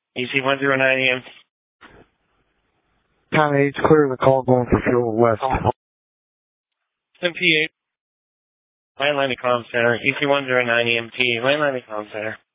EC109 EM. County 8's clear of the call going for fuel west. MP8. Landline to comm center. EC109 EMT. Landline to comm center.